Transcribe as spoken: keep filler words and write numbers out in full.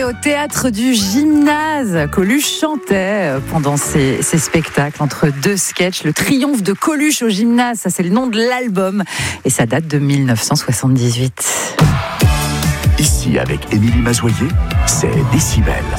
Au théâtre du Gymnase, Coluche chantait pendant ses, ses spectacles entre deux sketchs. Le triomphe de Coluche au Gymnase, ça c'est le nom de l'album et ça date de dix-neuf cent soixante-dix-huit. Ici avec Émilie Mazoyer, c'est Décibel.